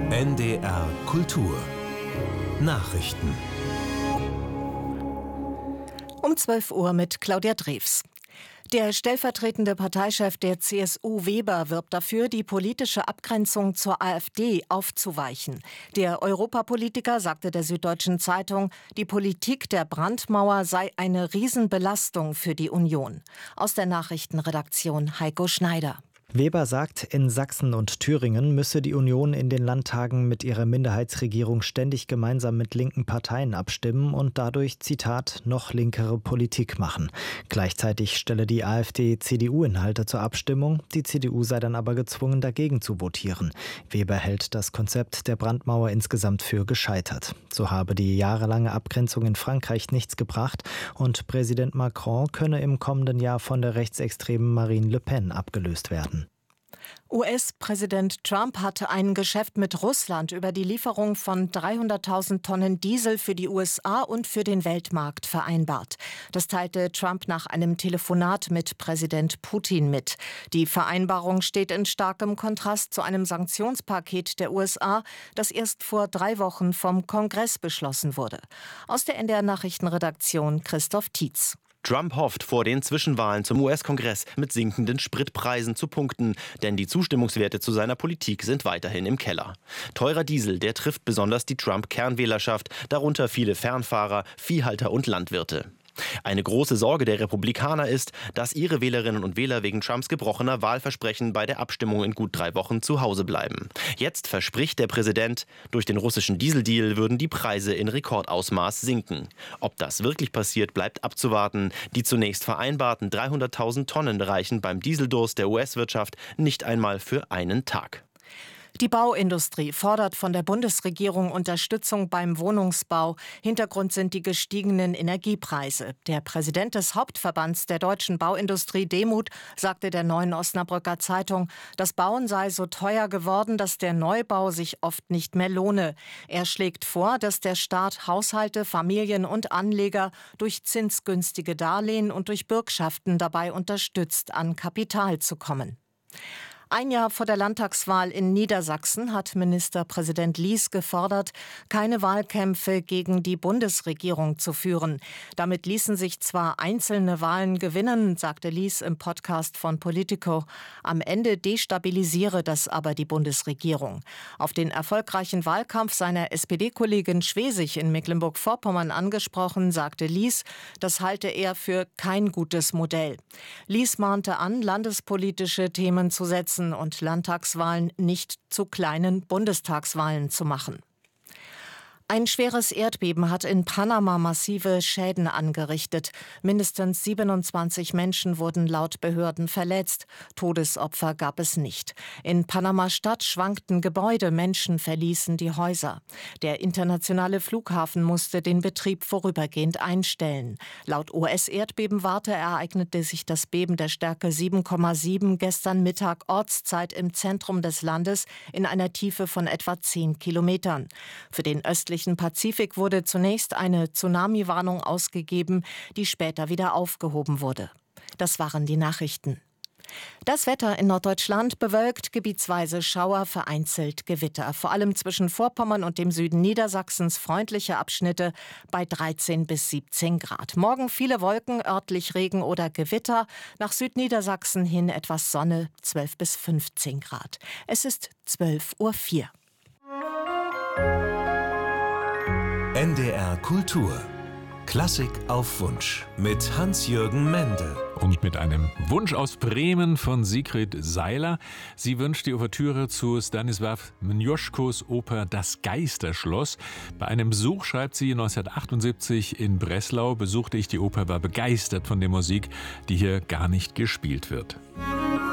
NDR Kultur Nachrichten. Um 12 Uhr mit Claudia Drews. Der stellvertretende Parteichef der CSU Weber wirbt dafür, die politische Abgrenzung zur AfD aufzuweichen. Der Europapolitiker sagte der Süddeutschen Zeitung, die Politik der Brandmauer sei eine Riesenbelastung für die Union. Aus der Nachrichtenredaktion Heiko Schneider. Weber sagt, in Sachsen und Thüringen müsse die Union in den Landtagen mit ihrer Minderheitsregierung ständig gemeinsam mit linken Parteien abstimmen und dadurch, Zitat, noch linkere Politik machen. Gleichzeitig stelle die AfD CDU-Inhalte zur Abstimmung. Die CDU sei dann aber gezwungen, dagegen zu votieren. Weber hält das Konzept der Brandmauer insgesamt für gescheitert. So habe die jahrelange Abgrenzung in Frankreich nichts gebracht und Präsident Macron könne im kommenden Jahr von der rechtsextremen Marine Le Pen abgelöst werden. US-Präsident Trump hatte ein Geschäft mit Russland über die Lieferung von 300.000 Tonnen Diesel für die USA und für den Weltmarkt vereinbart. Das teilte Trump nach einem Telefonat mit Präsident Putin mit. Die Vereinbarung steht in starkem Kontrast zu einem Sanktionspaket der USA, das erst vor 3 Wochen vom Kongress beschlossen wurde. Aus der NDR-Nachrichtenredaktion Christoph Tietz. Trump hofft, vor den Zwischenwahlen zum US-Kongress mit sinkenden Spritpreisen zu punkten, denn die Zustimmungswerte zu seiner Politik sind weiterhin im Keller. Teurer Diesel, der trifft besonders die Trump-Kernwählerschaft, darunter viele Fernfahrer, Viehhalter und Landwirte. Eine große Sorge der Republikaner ist, dass ihre Wählerinnen und Wähler wegen Trumps gebrochener Wahlversprechen bei der Abstimmung in gut 3 Wochen zu Hause bleiben. Jetzt verspricht der Präsident, durch den russischen Dieseldeal würden die Preise in Rekordausmaß sinken. Ob das wirklich passiert, bleibt abzuwarten. Die zunächst vereinbarten 300.000 Tonnen reichen beim Dieseldurst der US-Wirtschaft nicht einmal für einen Tag. Die Bauindustrie fordert von der Bundesregierung Unterstützung beim Wohnungsbau. Hintergrund sind die gestiegenen Energiepreise. Der Präsident des Hauptverbands der deutschen Bauindustrie, Demuth, sagte der Neuen Osnabrücker Zeitung, das Bauen sei so teuer geworden, dass der Neubau sich oft nicht mehr lohne. Er schlägt vor, dass der Staat Haushalte, Familien und Anleger durch zinsgünstige Darlehen und durch Bürgschaften dabei unterstützt, an Kapital zu kommen. Ein Jahr vor der Landtagswahl in Niedersachsen hat Ministerpräsident Lies gefordert, keine Wahlkämpfe gegen die Bundesregierung zu führen. Damit ließen sich zwar einzelne Wahlen gewinnen, sagte Lies im Podcast von Politico. Am Ende destabilisiere das aber die Bundesregierung. Auf den erfolgreichen Wahlkampf seiner SPD-Kollegin Schwesig in Mecklenburg-Vorpommern angesprochen, sagte Lies, das halte er für kein gutes Modell. Lies mahnte an, landespolitische Themen zu setzen und Landtagswahlen nicht zu kleinen Bundestagswahlen zu machen. Ein schweres Erdbeben hat in Panama massive Schäden angerichtet. Mindestens 27 Menschen wurden laut Behörden verletzt. Todesopfer gab es nicht. In Panama-Stadt schwankten Gebäude, Menschen verließen die Häuser. Der internationale Flughafen musste den Betrieb vorübergehend einstellen. Laut US-Erdbebenwarte ereignete sich das Beben der Stärke 7,7 gestern Mittag Ortszeit im Zentrum des Landes in einer Tiefe von etwa 10 Kilometern. Für den östlichen Pazifik wurde zunächst eine Tsunami-Warnung ausgegeben, die später wieder aufgehoben wurde. Das waren die Nachrichten. Das Wetter in Norddeutschland: bewölkt, gebietsweise Schauer, vereinzelt Gewitter. Vor allem zwischen Vorpommern und dem Süden Niedersachsens freundliche Abschnitte bei 13 bis 17 Grad. Morgen viele Wolken, örtlich Regen oder Gewitter. Nach Südniedersachsen hin etwas Sonne, 12 bis 15 Grad. Es ist 12:04 Uhr. NDR Kultur. Klassik auf Wunsch mit Hans-Jürgen Mende. Und mit einem Wunsch aus Bremen von Sigrid Seiler. Sie wünscht die Ouvertüre zu Stanisław Mnieszkos Oper Das Geisterschloss. Bei einem Besuch, schreibt sie, 1978 in Breslau besuchte ich die Oper, war begeistert von der Musik, die hier gar nicht gespielt wird.